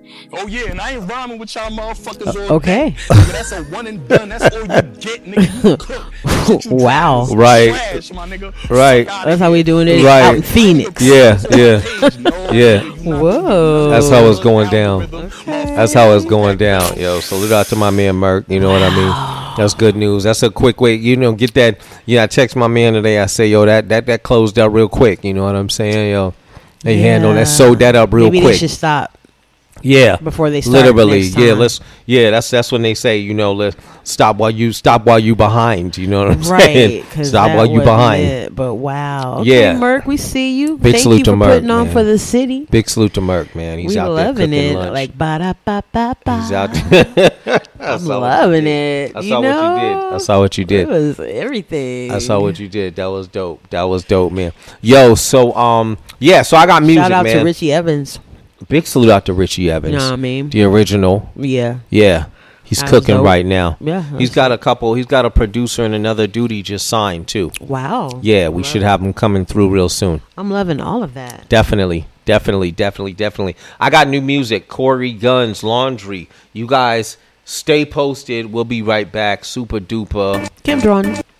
Oh yeah, and I ain't rhyming with y'all motherfuckers all okay. day. Nigga, that's a one and done. That's all you get, nigga. You cook. You Wow. drive. Right. Trash, my nigga. Right. Fuck outta That's how here. we doing it Right. out in Phoenix. Yeah, yeah. Yeah. Whoa. That's how it's going down. That's how it's going down, yo. Salute out to my man Merk. You know what I mean? That's good news. That's a quick way. You know, get that. Yeah, I text my man today. I say, yo, that closed out real quick. You know what I'm saying, yo? They handled that, sewed that up real Maybe quick. they should stop. Yeah, before they start literally. next Yeah, time. That's when they say, you know, let's stop while you behind. You know what I'm Right, saying? Stop while you behind. It, but wow, okay, Yeah. Merk, we see you. Big Thank salute you to for Merk, putting on man. for the city. Big salute to Merk, man. He's We out there loving cooking it, lunch. like ba da ba ba ba. He's out there. I'm loving it. I saw what you did. I saw what you It did. was everything. I saw what you did. That was dope. That was dope, man. Yo, so yeah, so I got music, Shout out man. to Richie Evans. Big salute out to Richie Evans. You know what I mean? The original. Yeah. Yeah. He's That's cooking dope. right now. Yeah, He's that's got a producer and another dude he just signed too. Wow. Yeah, we should have him coming through real soon. I'm loving all of that. Definitely. I got new music. Corey Guns, Laundry. You guys stay posted. We'll be right back. Super duper. Kim Drawn.